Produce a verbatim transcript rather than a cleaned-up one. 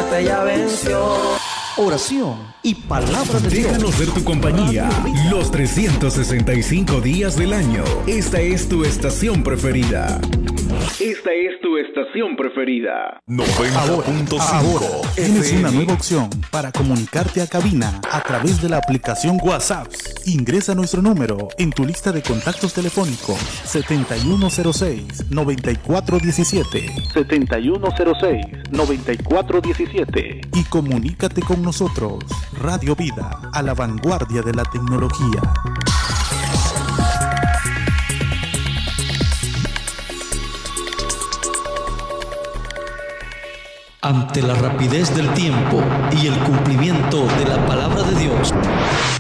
muerte ya venció. Oración y palabra de Dios. Déjanos ser tu compañía los trescientos sesenta y cinco días del año. Esta es tu estación preferida. Esta es tu estación preferida. noventa punto cinco. Ahora, tienes una nueva opción para comunicarte a cabina a través de la aplicación WhatsApp. Ingresa nuestro número en tu lista de contactos telefónicos setenta y uno cero seis, noventa y cuatro diecisiete, setenta y uno cero seis, noventa y cuatro diecisiete y comunícate con nosotros. Radio Vida, a la vanguardia de la tecnología. Ante la rapidez del tiempo y el cumplimiento de la palabra de Dios,